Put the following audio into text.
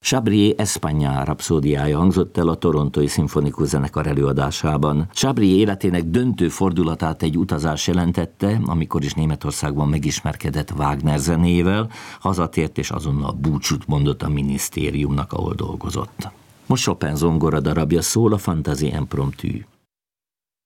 Chabrier España rapszódiája hangzott el a Torontói Szimfonikus Zenekar előadásában. Chabrier életének döntő fordulatát egy utazás jelentette, amikor is Németországban megismerkedett Wagner zenével, hazatért és azonnal búcsút mondott a minisztériumnak, ahol dolgozott. Most Chopin zongora darabja szól, a Fantaisie impromptue.